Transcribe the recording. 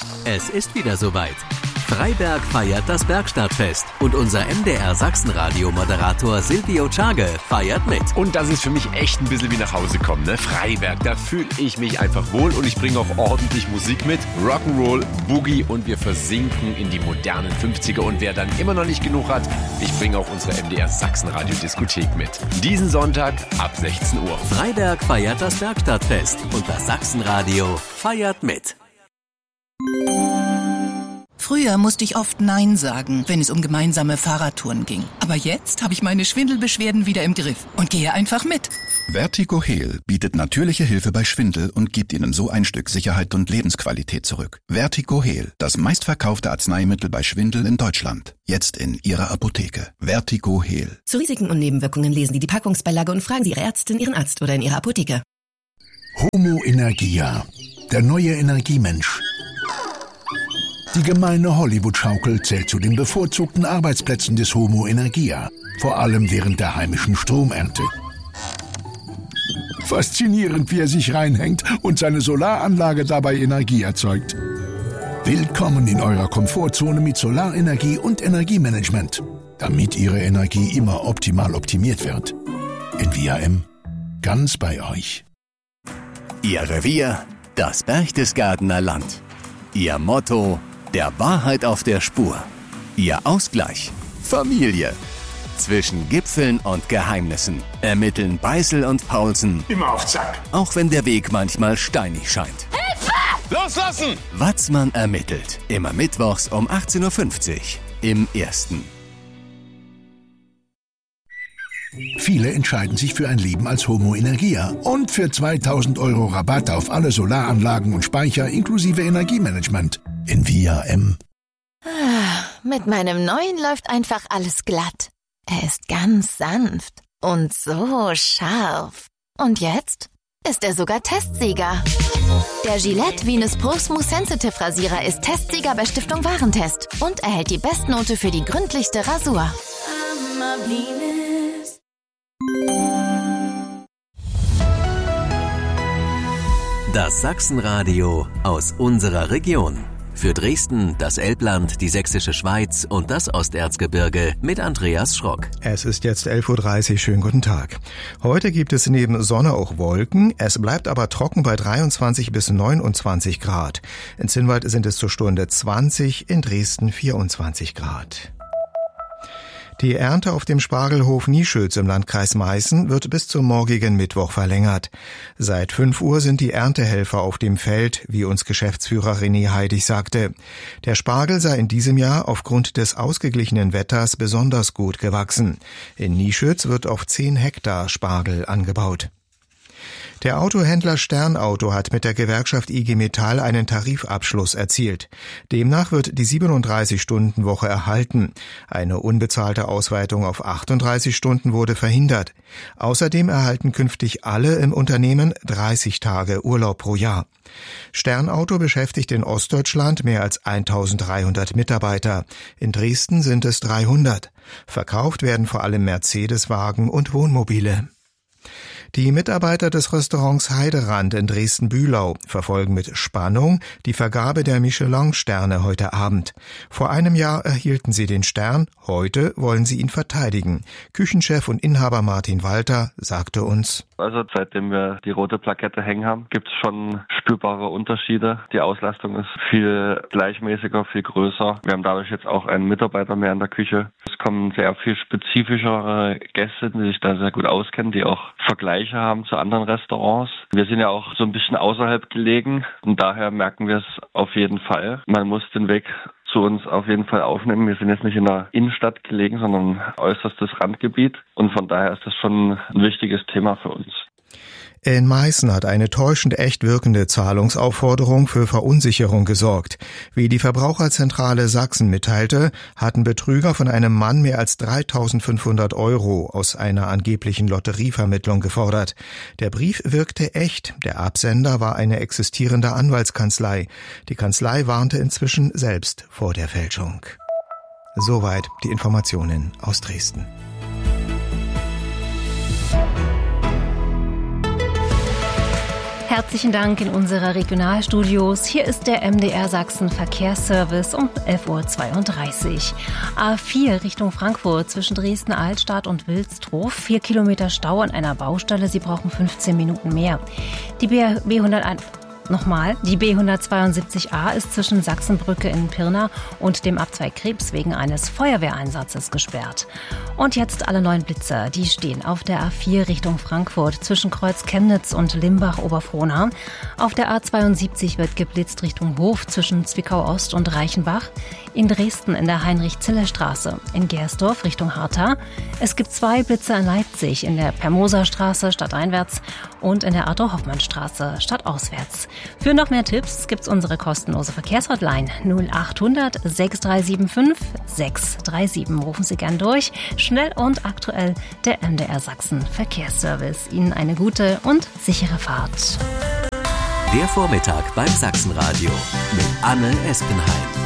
Es ist wieder soweit. Freiberg feiert das Bergstadtfest und unser MDR Sachsenradio-Moderator Silvio Czage feiert mit. Und das ist für mich echt ein bisschen wie nach Hause kommen, ne? Freiberg, da fühle ich mich einfach wohl und ich bringe auch ordentlich Musik mit. Rock'n'Roll, Boogie und wir versinken in die modernen 50er. Und wer dann immer noch nicht genug hat, ich bringe auch unsere MDR Sachsenradio-Diskothek mit. Diesen Sonntag ab 16 Uhr. Freiberg feiert das Bergstadtfest und das Sachsenradio feiert mit. Früher musste ich oft Nein sagen, wenn es um gemeinsame Fahrradtouren ging. Aber jetzt habe ich meine Schwindelbeschwerden wieder im Griff und gehe einfach mit. Vertigo Heal bietet natürliche Hilfe bei Schwindel und gibt Ihnen so ein Stück Sicherheit und Lebensqualität zurück. Vertigo Heal, das meistverkaufte Arzneimittel bei Schwindel in Deutschland. Jetzt in Ihrer Apotheke. Vertigo Heal. Zu Risiken und Nebenwirkungen lesen Sie die Packungsbeilage und fragen Sie Ihre Ärztin, Ihren Arzt oder in Ihrer Apotheke. Homo Energia, der neue Energiemensch. Die gemeine Hollywood-Schaukel zählt zu den bevorzugten Arbeitsplätzen des Homo Energia, vor allem während der heimischen Stromernte. Faszinierend, wie er sich reinhängt und seine Solaranlage dabei Energie erzeugt. Willkommen in eurer Komfortzone mit Solarenergie und Energiemanagement, damit Ihre Energie immer optimal optimiert wird. In VRM, ganz bei euch. Ihr Revier, das Berchtesgadener Land. Ihr Motto: der Wahrheit auf der Spur. Ihr Ausgleich: Familie. Zwischen Gipfeln und Geheimnissen ermitteln Beißel und Paulsen Immer auf Zack. auch wenn der Weg manchmal steinig scheint. Hilfe! Loslassen! Watzmann ermittelt. Immer mittwochs um 18.50 Uhr im Ersten. Viele entscheiden sich für ein Leben als Homo Energia und für 2.000 € Rabatt auf alle Solaranlagen und Speicher inklusive Energiemanagement in VRM. Mit meinem neuen läuft einfach alles glatt. Er ist ganz sanft und so scharf. Und jetzt ist er sogar Testsieger. Der Gillette Venus Pro Smooth Sensitive Rasierer ist Testsieger bei Stiftung Warentest und erhält die Bestnote für die gründlichste Rasur. Das Sachsenradio aus unserer Region. Für Dresden, das Elbland, die Sächsische Schweiz und das Osterzgebirge mit Andreas Schrock. Es ist jetzt 11.30 Uhr. Schönen guten Tag. Heute gibt es neben Sonne auch Wolken. Es bleibt aber trocken bei 23 bis 29 Grad. In Zinnwald sind es zur Stunde 20, in Dresden 24 Grad. Die Ernte auf dem Spargelhof Nieschütz im Landkreis Meißen wird bis zum morgigen Mittwoch verlängert. Seit 5 Uhr sind die Erntehelfer auf dem Feld, wie uns Geschäftsführer René Heidig sagte. Der Spargel sei in diesem Jahr aufgrund des ausgeglichenen Wetters besonders gut gewachsen. In Nieschütz wird auf 10 Hektar Spargel angebaut. Der Autohändler Sternauto hat mit der Gewerkschaft IG Metall einen Tarifabschluss erzielt. Demnach wird die 37-Stunden-Woche erhalten. Eine unbezahlte Ausweitung auf 38 Stunden wurde verhindert. Außerdem erhalten künftig alle im Unternehmen 30 Tage Urlaub pro Jahr. Sternauto beschäftigt in Ostdeutschland mehr als 1.300 Mitarbeiter. In Dresden sind es 300. Verkauft werden vor allem Mercedes-Wagen und Wohnmobile. Die Mitarbeiter des Restaurants Heiderand in Dresden-Bühlau verfolgen mit Spannung die Vergabe der Michelin-Sterne heute Abend. Vor einem Jahr erhielten sie den Stern, heute wollen sie ihn verteidigen. Küchenchef und Inhaber Martin Walter sagte uns: Also seitdem wir die rote Plakette hängen haben, gibt es schon spürbare Unterschiede. Die Auslastung ist viel gleichmäßiger, viel größer. Wir haben dadurch jetzt auch einen Mitarbeiter mehr in der Küche. Es kommen sehr viel spezifischere Gäste, die sich da sehr gut auskennen, die auch Vergleiche haben zu anderen Restaurants. Wir sind ja auch so ein bisschen außerhalb gelegen und daher merken wir es auf jeden Fall. Man muss den Weg zu uns auf jeden Fall aufnehmen. Wir sind jetzt nicht in der Innenstadt gelegen, sondern äußerstes Randgebiet und von daher ist das schon ein wichtiges Thema für uns. In Meißen hat eine täuschend echt wirkende Zahlungsaufforderung für Verunsicherung gesorgt. Wie die Verbraucherzentrale Sachsen mitteilte, hatten Betrüger von einem Mann mehr als 3.500 € aus einer angeblichen Lotterievermittlung gefordert. Der Brief wirkte echt. Der Absender war eine existierende Anwaltskanzlei. Die Kanzlei warnte inzwischen selbst vor der Fälschung. Soweit die Informationen aus Dresden. Herzlichen Dank in unserer Regionalstudios. Hier ist der MDR Sachsen Verkehrsservice um 11.32 Uhr. A4 Richtung Frankfurt zwischen Dresden Altstadt und Wilsdruff. 4 Kilometer Stau an einer Baustelle. Sie brauchen 15 Minuten mehr. Die B172a ist zwischen Sachsenbrücke in Pirna und dem Abzweig Krebs wegen eines Feuerwehreinsatzes gesperrt. Und jetzt alle neuen Blitzer, die stehen auf der A4 Richtung Frankfurt zwischen Kreuz Chemnitz und Limbach-Oberfrohna. Auf der A72 wird geblitzt Richtung Hof zwischen Zwickau-Ost und Reichenbach. In Dresden in der Heinrich-Zille-Straße. In Gersdorf Richtung Hartha. Es gibt 2 Blitzer in Leipzig, in der Permoser-Straße stadteinwärts und in der Arthur-Hoffmann-Straße stadtauswärts. Für noch mehr Tipps gibt's unsere kostenlose Verkehrshotline 0800 6375 637. Rufen Sie gern durch. Schnell und aktuell der MDR Sachsen Verkehrsservice. Ihnen eine gute und sichere Fahrt. Der Vormittag beim Sachsenradio mit Anne Espenheim.